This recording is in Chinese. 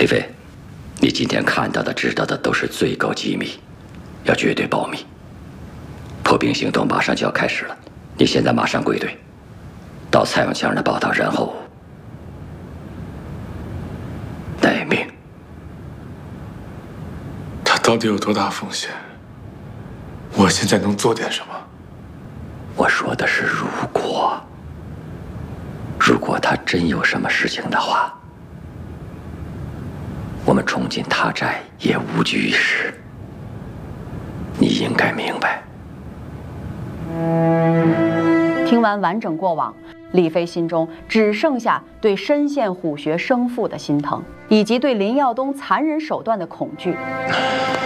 李飞，你今天看到的、知道的都是最高机密，要绝对保密。破冰行动马上就要开始了，你现在马上归队，到蔡永强的报道，然后待命。 他到底有多大风险？我现在能做点什么？ 我说的是如果他真有什么事情的话，我们重进他寨也无济于事。你应该明白。 听完完整过往，李飞心中只剩下对深陷虎穴生父的心疼，以及对林耀东残忍手段的恐惧。